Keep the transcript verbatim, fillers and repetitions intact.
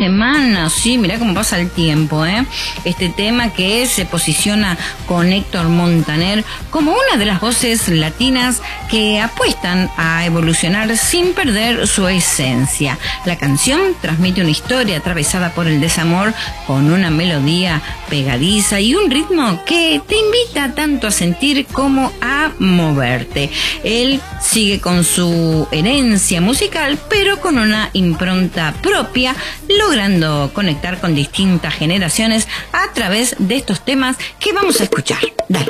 alemana, sí, mirá cómo pasa el tiempo, ¿eh? Este tema que se posiciona con Héctor Montaner como una de las voces latinas que apuestan a evolucionar sin perder su esencia. La canción transmite una historia atravesada por el desamor con una melodía pegadiza y un ritmo que te invita tanto a sentir como a moverte. Él sigue con su herencia musical, pero con una impronta propia, logrando conectar con distintas generaciones a través de estos temas que vamos a escuchar. Dale.